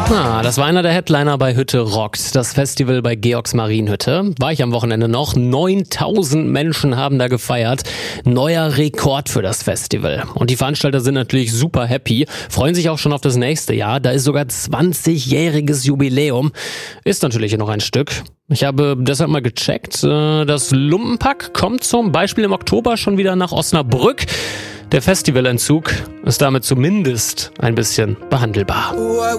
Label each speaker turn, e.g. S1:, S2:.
S1: Das war einer der Headliner bei Hütte Rockt, das Festival bei Georgs Marienhütte. War ich am Wochenende noch. 9000 Menschen haben da gefeiert. Neuer Rekord für das Festival. Und die Veranstalter sind natürlich super happy, freuen sich auch schon auf das nächste Jahr. Da ist sogar 20-jähriges Jubiläum. Ist natürlich noch ein Stück. Ich habe deshalb mal gecheckt. Das Lumpenpack kommt zum Beispiel im Oktober schon wieder nach Osnabrück. Der Festivalentzug ist damit zumindest ein bisschen behandelbar.